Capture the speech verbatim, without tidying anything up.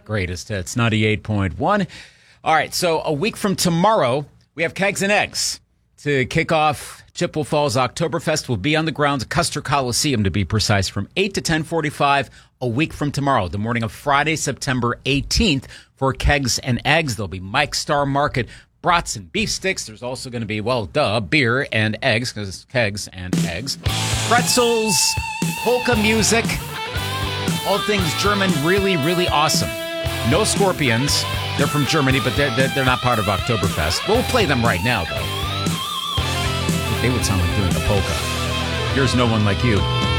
Greatest hits, ninety-eight point one. All right, so a week from tomorrow, we have Kegs and Eggs to kick off Chippewa Falls Oktoberfest. Will be on the grounds of Custer Coliseum, to be precise, from eight to ten forty-five a week from tomorrow, the morning of Friday, September eighteenth, for Kegs and Eggs. There'll be Mike's Star Market brats and beef sticks. There's also going to be, well, duh, beer and eggs, because it's Kegs and Eggs. Pretzels, polka music, all things German, really, really awesome. No Scorpions. They're from Germany, but they're, they're not part of Oktoberfest. We'll play them right now, though. They would sound like doing a polka. Here's No One Like You.